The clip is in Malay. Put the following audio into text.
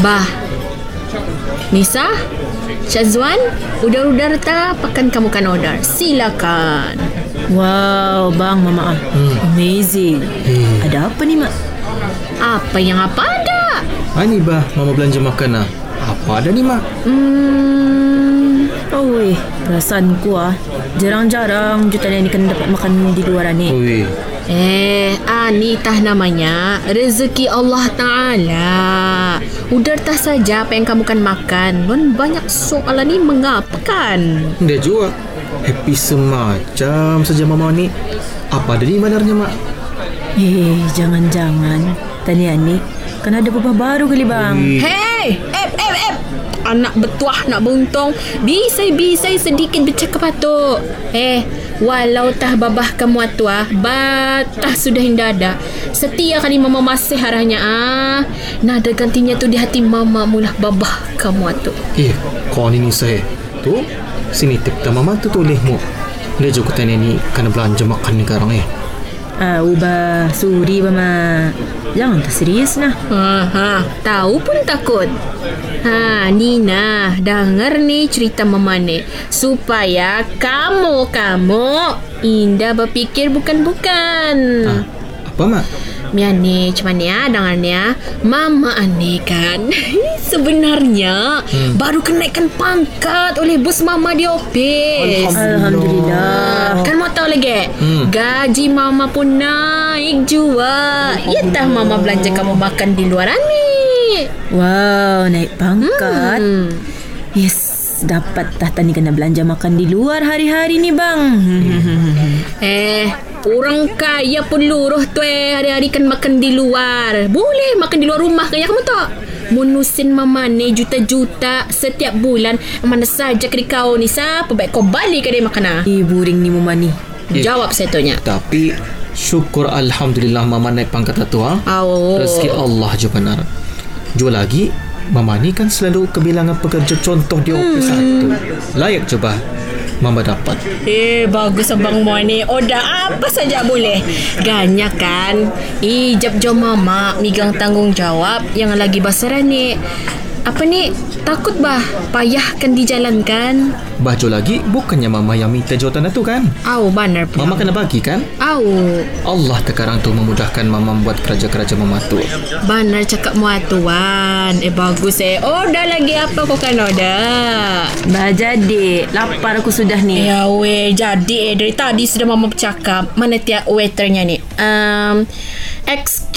Bah, Nisa, Syazwan, udar-udar tak pakan kamu kan order. Silakan. Wow, bang, mama. Amazing. Ada apa ni, mak? Apa yang apa ada? Ni bah, mama belanja makan lah. Apa ada ni, mak? Oh weh, perasaanku jarang-jarang jutaan ni kena dapat makan di luar ni. Ui. Ni tah namanya rezeki Allah Ta'ala. Udar tah saja apa yang kamu kan makan. Dan banyak soalan ni mengapakan? Dia juga happy semacam saja mama ni. Apa ada ni benarnya, mak? Jangan-jangan tanya ni kan ada babah baru kali, bang. Hey, anak betuah nak buntung. Bisai-bisai sedikit bercakap atuk. Walau tah babah kamu atua, batah sudah hinda ada. Setia kali mama masih harahnya nada gantinya tu di hati mama mulah babah kamu atuk. Kau ni saya. Tu, sini tip mama tu tolehmu. Dia juga tanya ni kena belanja makan ni sekarang Ubah, suri mama. Jangan tak serius nah. Tahu pun takut. Nina, dengar nih cerita mama nih. Supaya kamu indah berpikir bukan-bukan. Apa, mak? Mia ni, cuman ya, dengarnya. Mama aneh kan. Sebenarnya baru kenaikan pangkat oleh bos mama di office. Alhamdulillah. Kan mau tahu lagi? Gaji mama pun naik juga. Tah mama belanja kamu makan di luar ni. Wow, naik pangkat. Yes, dapat tahta ni kena belanja makan di luar hari-hari ni, bang. Orang kaya pun luruh tu hari-hari kan makan di luar. Boleh makan di luar rumah kaya kamu tak? Munusin mama ni juta-juta setiap bulan. Mana saja ke kau ni siapa baik kau balik ke dia makan Buring ni mama ni. Jawab saya tanya. Tapi syukur Alhamdulillah mama naik pangkat tu. Rezeki Allah je benar. Jual lagi, mama ni kan selalu kebilangan pekerja contoh di office satu. Layak coba mama dapat. Bagus abang Moy ni. Dah apa saja boleh. Ganyak kan. Ijab jom mama megang tanggungjawab yang lagi besar ni. Apa ni? Takut bah payah kan dijalankan. Baju lagi bukannya mama yang minta jawatan itu kan? Benar pula. Mama kena bagi kan? Allah terkarang tu memudahkan mama buat kerja-kerja mama tu. Benar cakap muatuan. Bagus Dah lagi apa kau kan dah? Jadi lapar aku sudah ni. Jadi dari tadi sudah mama bercakap. Mana tiap waiternya ni?